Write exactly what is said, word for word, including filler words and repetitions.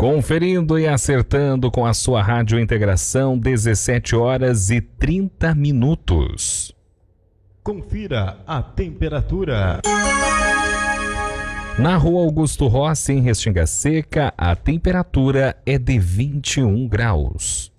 Conferindo e acertando com a sua Rádio Integração, dezessete horas e trinta minutos. Confira a temperatura. Na Rua Augusto Rossi, em Restinga Seca, a temperatura é de vinte e um graus.